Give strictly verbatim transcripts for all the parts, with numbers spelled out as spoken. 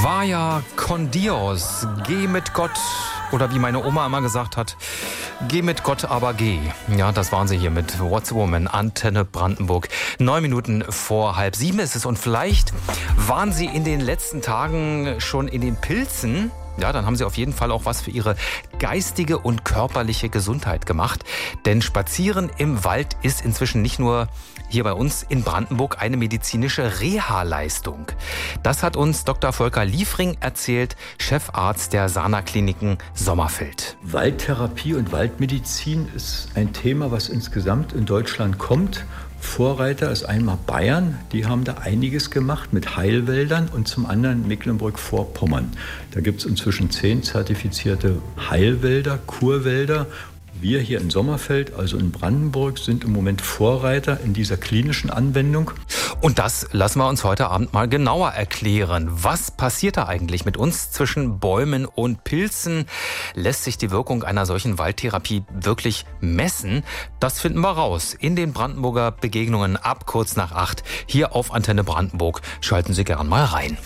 Vaya con Dios, geh mit Gott. Oder wie meine Oma immer gesagt hat, geh mit Gott, aber geh. Ja, das waren sie hier mit What's a Woman, Antenne Brandenburg. Neun Minuten vor halb sieben ist es und vielleicht waren Sie in den letzten Tagen schon in den Pilzen. Ja, dann haben Sie auf jeden Fall auch was für Ihre geistige und körperliche Gesundheit gemacht. Denn Spazieren im Wald ist inzwischen nicht nur hier bei uns in Brandenburg eine medizinische Reha-Leistung. Das hat uns Doktor Volker Liefring erzählt, Chefarzt der Sana-Kliniken Sommerfeld. Waldtherapie und Waldmedizin ist ein Thema, was insgesamt in Deutschland kommt. Vorreiter ist einmal Bayern, die haben da einiges gemacht mit Heilwäldern und zum anderen Mecklenburg-Vorpommern. Da gibt es inzwischen zehn zertifizierte Heilwälder, Kurwälder. Wir hier in Sommerfeld, also in Brandenburg, sind im Moment Vorreiter in dieser klinischen Anwendung. Und das lassen wir uns heute Abend mal genauer erklären. Was passiert da eigentlich mit uns zwischen Bäumen und Pilzen? Lässt sich die Wirkung einer solchen Waldtherapie wirklich messen? Das finden wir raus in den Brandenburger Begegnungen ab kurz nach acht. Hier auf Antenne Brandenburg. Schalten Sie gern mal rein.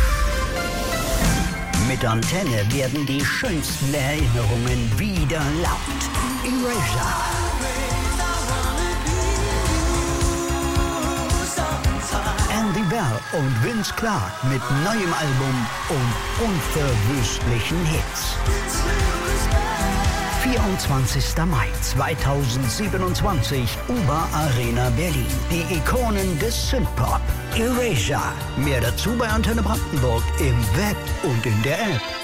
Mit Antenne werden die schönsten Erinnerungen wieder laut. Erasure. Andy Bell und Vince Clarke mit neuem Album und unverwüstlichen Hits. vierundzwanzigster Mai zweitausendsiebenundzwanzig, U-Bahn Arena Berlin. Die Ikonen des Synthpop. Erasure. Mehr dazu bei Antenne Brandenburg im Web und in der App.